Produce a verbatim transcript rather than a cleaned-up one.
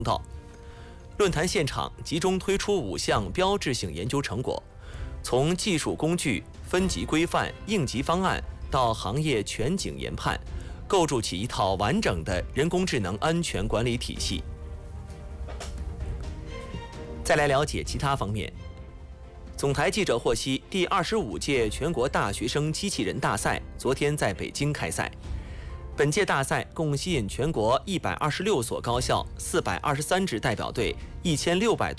道。论坛现场集中推出五项标志性研究成果，从技术工具、分级规范、应急方案到行业全景研判，构筑起一套完整的人工智能安全管理体系。再来了解其他方面。总台记者获悉，第二十五届全国大学生机器人大赛昨天在北京开赛。本届大赛共吸引全国一百二十六所高校、四百二十三支代表队、一千六百多